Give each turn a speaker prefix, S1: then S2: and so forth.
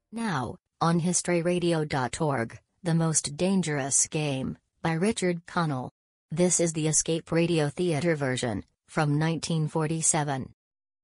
S1: Now, on historyradio.org, The Most Dangerous Game, by Richard Connell. This is the Escape Radio Theater version, from 1947.